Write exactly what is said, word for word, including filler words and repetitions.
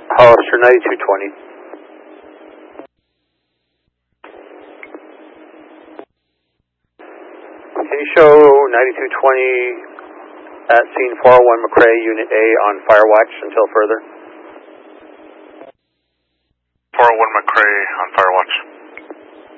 Hollister ninety-two twenty. Can you show ninety-two twenty at scene four oh one McRae, Unit A on fire watch until further? four oh one McRae on fire watch.